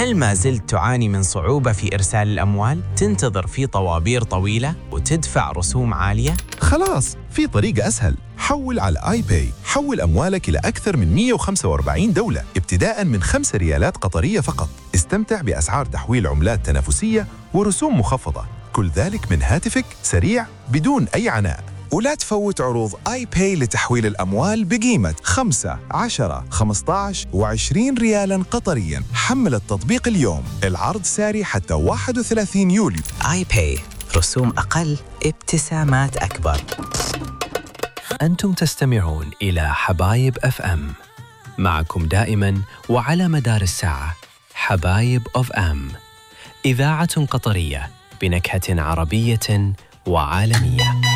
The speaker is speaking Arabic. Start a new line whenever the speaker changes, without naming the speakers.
هل ما زلت تعاني من صعوبة في إرسال الأموال؟ تنتظر في طوابير طويلة وتدفع رسوم عالية؟
خلاص، في طريقة أسهل. حول على آي باي. حول أموالك إلى أكثر من 145 دولة ابتداء من 5 ريالات قطرية فقط. استمتع بأسعار تحويل عملات تنافسية ورسوم مخفضة، كل ذلك من هاتفك، سريع بدون أي عناء.
ولا تفوت عروض آي باي لتحويل الأموال بقيمة 5، 10، 15 و20 ريالاً قطرياً. حمل التطبيق اليوم، العرض ساري حتى 31 يوليو.
آي باي، رسوم أقل، ابتسامات أكبر.
أنتم تستمعون إلى حبايب أف أم، معكم دائماً وعلى مدار الساعة. حبايب أف أم، إذاعة قطرية بنكهة عربية وعالمية.